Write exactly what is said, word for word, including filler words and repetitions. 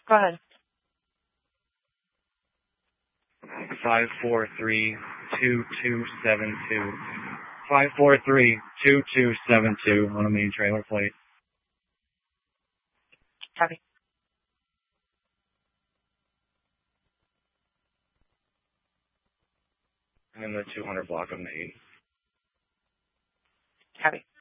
Go ahead. Five four three two two seven two. Five four three two two seven two on a main trailer plate. Copy. And then the two hundred block of the eight. Copy.